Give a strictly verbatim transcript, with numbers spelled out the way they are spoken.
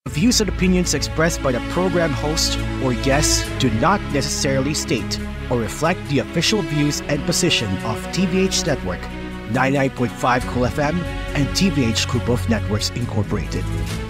Views and opinions expressed by the program host or guests do not necessarily state or reflect the official views and position of T V H Network, ninety-nine point five Cool F M, and T V H Group of Networks Incorporated.